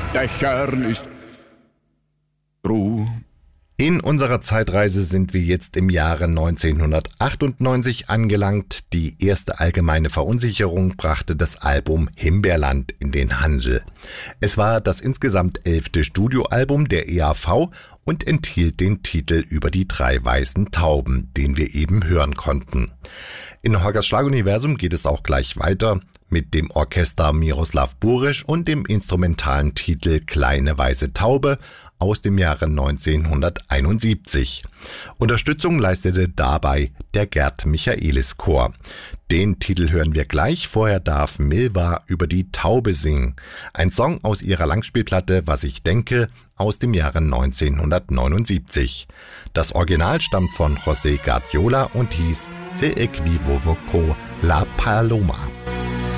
Dächern ist Ruhe. In unserer Zeitreise sind wir jetzt im Jahre 1998 angelangt. Die erste allgemeine Verunsicherung brachte das Album Himbeerland in den Handel. Es war das insgesamt 11. Studioalbum der EAV und enthielt den Titel Über die 3 weißen Tauben, den wir eben hören konnten. In Holgers Schlaguniversum geht es auch gleich weiter mit dem Orchester Miroslav Burisch und dem instrumentalen Titel Kleine weiße Taube aus dem Jahre 1971. Unterstützung leistete dabei der Gerd Michaelis Chor. Den Titel hören wir gleich, vorher darf Milva über die Taube singen. Ein Song aus ihrer Langspielplatte Was ich denke aus dem Jahre 1979. Das Original stammt von José Guardiola und hieß Se equivoco la paloma.